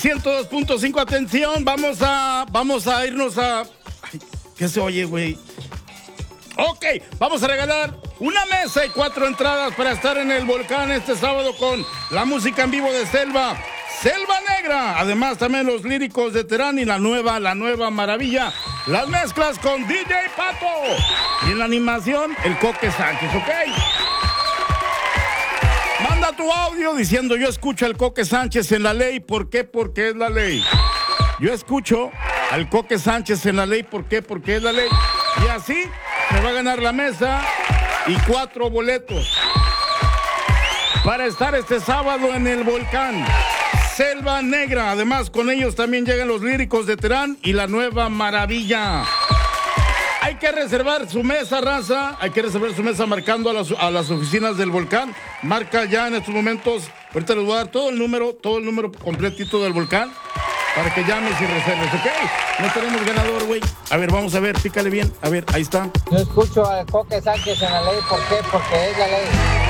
102.5, atención, vamos a irnos a... Ay, ¿qué se oye, güey? Ok, vamos a regalar una mesa y 4 entradas para estar en el volcán este sábado con la música en vivo de Selva Negra. Además, también los líricos de Terán y la nueva maravilla. Las mezclas con DJ Pato. Y en la animación, el Coque Sánchez, ¿ok? Manda tu audio diciendo: yo escucho al Coque Sánchez en la ley. ¿Por qué? Porque es la ley. Yo escucho al Coque Sánchez en la ley. ¿Por qué? Porque es la ley. Y así se va a ganar la mesa y 4 boletos para estar este sábado en el volcán Selva Negra. Además, con ellos también llegan los líricos de Terán y la nueva maravilla. Hay que reservar su mesa, raza. Hay que reservar su mesa marcando a las oficinas del volcán. Marca ya en estos momentos. Ahorita les voy a dar todo el número completito del volcán para que llames y reserves, ¿ok? No tenemos ganador, güey. A ver, vamos a ver, pícale bien. A ver, ahí está. Yo escucho al Coque Sánchez en la ley. ¿Por qué? Porque es la ley.